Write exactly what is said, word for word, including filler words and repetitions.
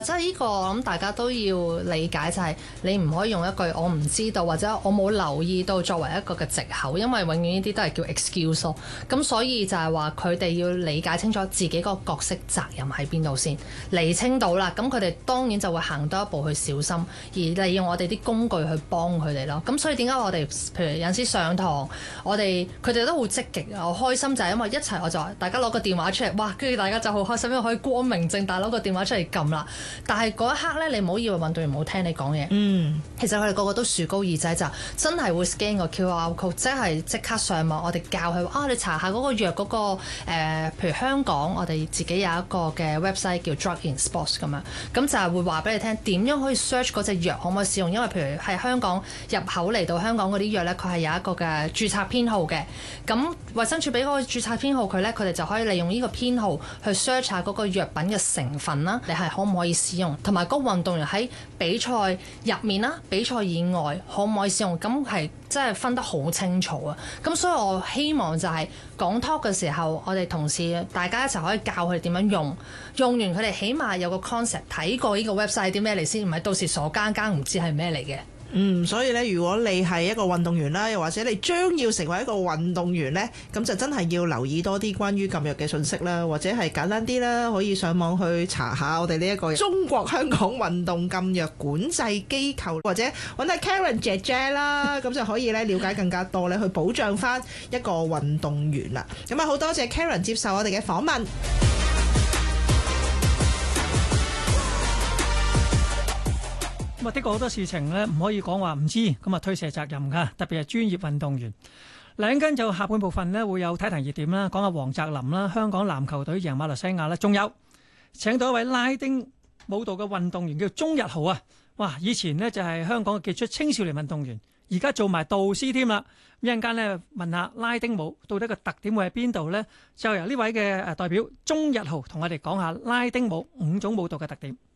即係呢個我諗大家都要理解，就係你唔可以用一句我唔知道或者我冇留意到作為一個嘅藉口，因為永遠呢啲都係叫 excuse 咯。咁所以就係話佢哋要理解清楚自己個角色責任喺邊度先，釐清到啦，咁佢哋當然就會行多一步去小心，而利用我哋啲工具去幫佢哋咯。咁所以點解我哋譬如有陣時上堂，我哋佢哋都好積極啊，我開心就係因為一齊我就話大家攞個電話出嚟，哇！跟住大家就好開心，因為可以光明正大攞個電話出嚟撳啦。但係嗰一刻咧，你唔好以為運動員冇聽你講嘢。嗯，其實佢哋個個都豎高耳仔，就真係會 scan 個 Q R code，即係即刻上網。我哋教佢啊，你查下嗰個藥嗰、嗰個、呃、譬如香港我哋自己有一個嘅 website 叫 Drug in Sports 咁樣，咁就係會話俾你聽點樣可以 search 嗰隻藥可唔可以使用，因為譬如係香港入口嚟到香港嗰啲藥咧，佢係有一個嘅註冊編號嘅。咁衛生署俾嗰個註冊編號佢咧，佢哋就可以利用呢個編號去 search 下嗰個藥品嘅成分啦，你係可唔可以使用，同埋嗰個運動員喺比賽入面啦、比賽以外可唔可以使用，咁係真係分得好清楚啊！咁所以我希望就係講 talk 嘅時候，我哋同事大家一齊可以教佢哋點樣用，用完佢哋起碼有個 concept 睇過呢個 website 啲咩嚟先，唔係到時傻更更唔知係咩嚟嘅。 嗯，所以咧，如果你係一個運動員啦，又或者你將要成為一個運動員呢，咁就真係要留意多啲關於禁藥嘅信息啦，或者係簡單啲啦，可以上網去查下我哋呢一個中國香港運動禁藥管制機構，或者揾下 Karen 姐姐啦，咁就可以咧了解更加多咧，去保障翻一個運動員啦。咁啊，好多謝 Karen 接受我哋嘅訪問。 咁啊，的確好多事情咧，唔可以講話唔知，咁啊推卸責任噶，特別係專業運動員。兩間就下半部分咧會有體壇熱點啦，講下黃澤林啦，香港籃球隊贏馬來西亞啦，仲有請到一位拉丁舞蹈嘅運動員叫鍾逸豪啊！哇，以前呢就係香港嘅傑出青少年運動員，而家做埋導師添啦。一陣間咧問下拉丁舞到底個特點會喺邊度呢？就由呢位嘅誒代表鍾逸豪同我哋講下拉丁舞五種舞蹈嘅特點。